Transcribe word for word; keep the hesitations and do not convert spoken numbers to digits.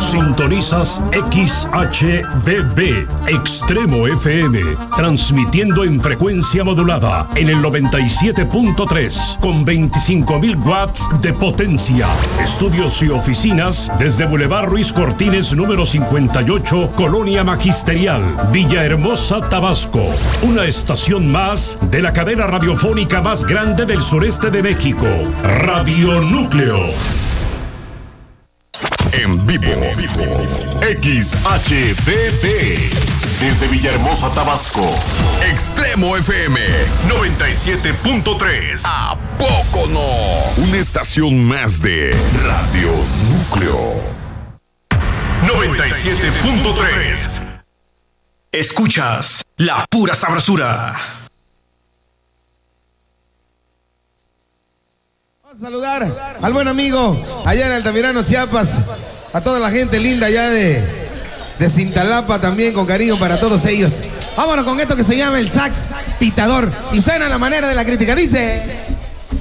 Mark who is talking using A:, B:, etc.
A: Sintonizas X H D B, Extremo F M, transmitiendo en frecuencia modulada en el noventa y siete punto tres con veinticinco mil watts de potencia. Estudios y oficinas desde Boulevard Ruiz Cortines número cincuenta y ocho, Colonia Magisterial, Villahermosa, Tabasco. Una estación más de la cadena radiofónica más grande del sureste de México, Radio Núcleo.
B: En vivo, en vivo, X H D B, desde Villahermosa, Tabasco, Extremo F M noventa y siete punto tres. ¿A poco no? Una estación más de Radio Núcleo. noventa y siete punto tres.
C: Escuchas La Pura Sabrosura.
D: Vamos a saludar al buen amigo allá en Altamirano, Chiapas, a toda la gente linda allá de, de Cintalapa también, con cariño para todos ellos. Vámonos con esto que se llama el sax pitador y suena a la manera de la crítica, dice...